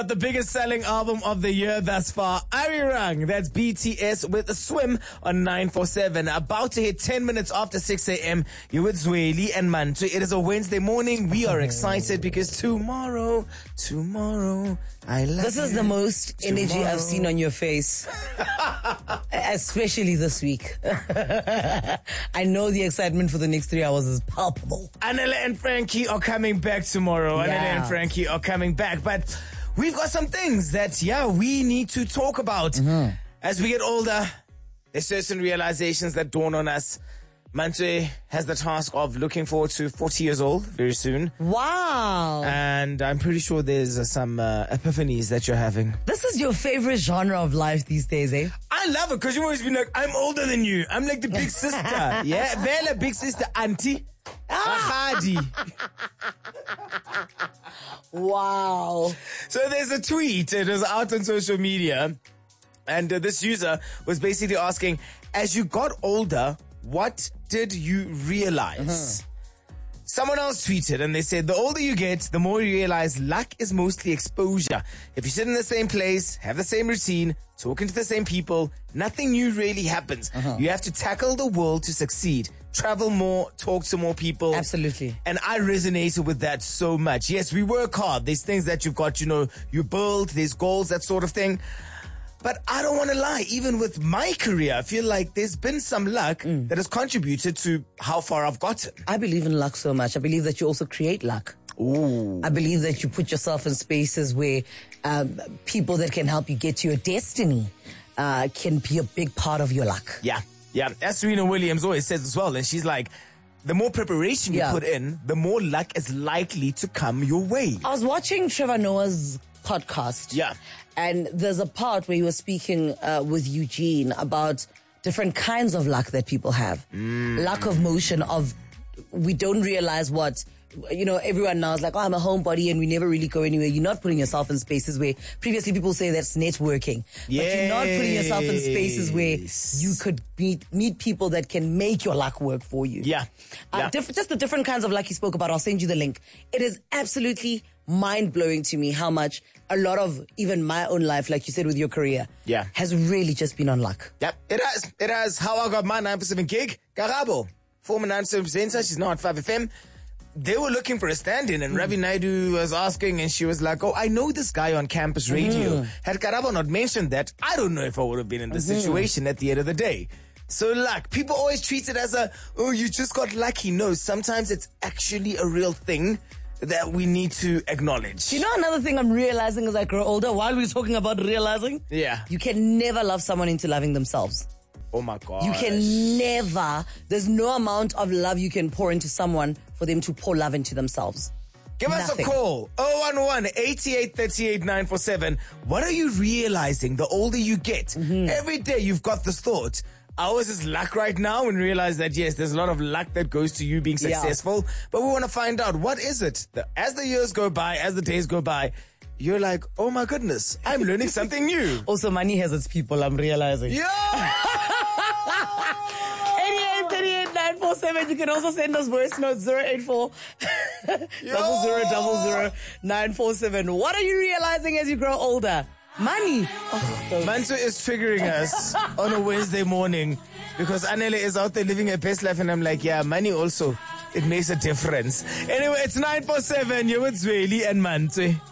The biggest selling album of the year thus far, Arirang. That's BTS with a Swim on 947. About to hit 10 minutes after 6 a.m. You're with Zweli and Mantu. It is a Wednesday morning. We are excited because tomorrow, I love This is the most energy I've seen on your face. Especially this week. I know the excitement for the next 3 hours is palpable. Anele and Frankie are coming back tomorrow. Yeah. Anele and Frankie are coming back. But we've got some things that, we need to talk about. As we get older, there's certain realizations that dawn on us. Mantwe has the task of looking forward to 40 years old very soon. Wow. And I'm pretty sure there's some epiphanies that you're having. This is your favorite genre of life these days, eh? I love it because you've always been like, I'm older than you. I'm like the big sister. Yeah, Vela, big sister, auntie. Ahadi. Wow. So there's a tweet. It was out on social media. And this user was basically asking, as you got older, what did you realize? Someone else tweeted and they said, the older you get, the more you realize luck is mostly exposure. If you sit in the same place, have the same routine, talking to the same people, nothing new really happens. You have to tackle the world to succeed. Travel more, talk to more people. Absolutely. And I resonated with that so much. Yes, we work hard. There's things that you've got, you build, there's goals, that sort of thing. But I don't want to lie, even with my career, I feel like there's been some luck that has contributed to how far I've gotten. I believe in luck so much. I believe that you also create luck. Ooh. I believe that you put yourself in spaces where people that can help you get to your destiny can be a big part of your luck. Yeah. As Serena Williams always says as well, and she's like, the more preparation you put in, the more luck is likely to come your way. I was watching Trevor Noah's podcast. Yeah. And there's a part where he was speaking with Eugene about different kinds of luck that people have. Luck of motion, we don't realize what, everyone now is like, I'm a homebody and we never really go anywhere. You're not putting yourself in spaces where previously people say that's networking. But you're not putting yourself in spaces where you could meet people that can make your luck work for you. Yeah. Just the different kinds of luck he spoke about. I'll send you the link. It is absolutely mind-blowing to me how much a lot of even my own life, like you said with your career, has really just been on luck. Yep, it has. How I got my 947 gig, Karabo, former 947 presenter, she's now at 5FM. They were looking for a stand-in and Ravi Naidu was asking and she was like, I know this guy on campus radio. Had Karabo not mentioned that, I don't know if I would have been in this situation at the end of the day. So luck, people always treat it as you just got lucky. No, sometimes it's actually a real thing that we need to acknowledge. You know another thing I'm realizing as I grow older, while we're talking about realizing? Yeah. You can never love someone into loving themselves. Oh my God. You can never, there's no amount of love you can pour into someone for them to pour love into themselves. Give us a call, 011-8838-947. What are you realizing the older you get? Every day you've got this thought, ours is luck right now, and realize that, yes, there's a lot of luck that goes to you being successful. But we want to find out, what is it? As the years go by, as the days go by, you're like, oh my goodness, I'm learning something new. Also, money has its people, I'm realizing. Yeah! 8838-947. You can also send us voice notes 084 0000-947. What are you realizing as you grow older? Money. Mantu is triggering us on a Wednesday morning because Anele is out there living her best life and I'm like, money also, it makes a difference. Anyway, it's 947. You're with Zweli and Mantu.